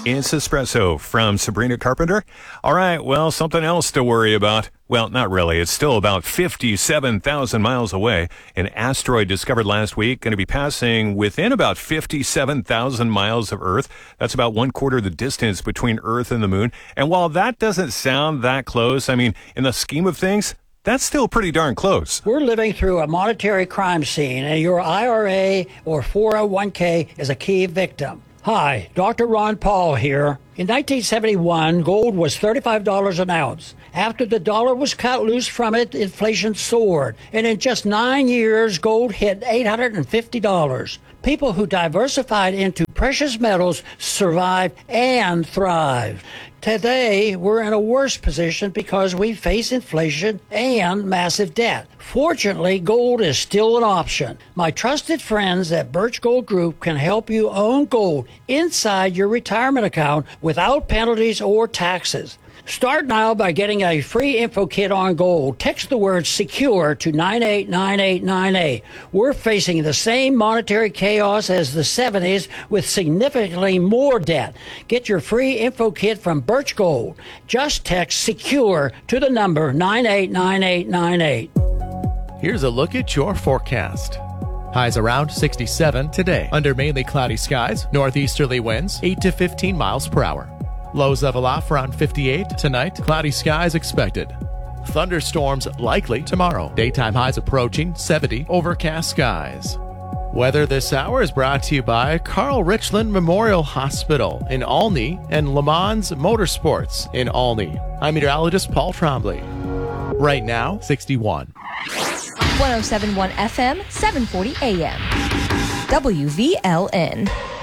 It's Espresso from Sabrina Carpenter. All right, well, something else to worry about. Well, not really. It's still about 57,000 miles away. An asteroid discovered last week going to be passing within about 57,000 miles of Earth. That's about 1/4 the distance between Earth and the moon. And while that doesn't sound that close, I mean, in the scheme of things, that's still pretty darn close. We're living through a monetary crime scene, and your IRA or 401k is a key victim. Hi, Dr. Ron Paul here. In 1971, gold was $35 an ounce. After the dollar was cut loose from it, inflation soared. And in just 9 years, gold hit $850. People who diversified into precious metals survived and thrived. Today, we're in a worse position because we face inflation and massive debt. Fortunately, gold is still an option. My trusted friends at Birch Gold Group can help you own gold inside your retirement account without penalties or taxes. Start now by getting a free info kit on gold. Text the word SECURE to 989898. We're facing the same monetary chaos as the 70s with significantly more debt. Get your free info kit from Birch Gold. Just text SECURE to the number 989898. Here's a look at your forecast. Highs around 67 today. Under mainly cloudy skies, northeasterly winds 8 to 15 miles per hour. Lows level off around 58 tonight. Cloudy skies expected. Thunderstorms likely tomorrow. Daytime highs approaching 70. Overcast skies. Weather this hour is brought to you by Carl Richland Memorial Hospital in Olney and Le Mans Motorsports in Olney. I'm meteorologist Paul Trombley. Right now, 61. 107.1 FM, 740 AM. WVLN.